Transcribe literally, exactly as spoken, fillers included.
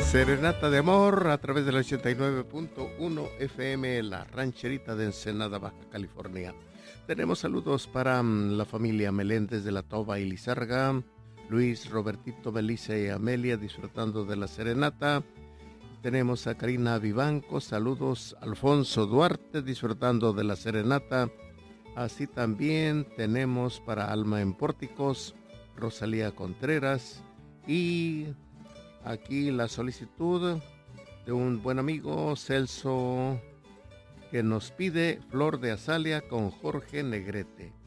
Serenata de Amor a través del ochenta y nueve punto uno F M, La Rancherita de Ensenada, Baja California. Tenemos saludos para um, la familia Meléndez de la Toba y Lizarga, Luis, Robertito, Belisa y Amelia disfrutando de la serenata. Tenemos a Karina Vivanco, saludos, Alfonso Duarte disfrutando de la serenata. Así también tenemos para Alma en Pórticos, Rosalía Contreras, y aquí la solicitud de un buen amigo, Celso, que nos pide Flor de Azalea con Jorge Negrete.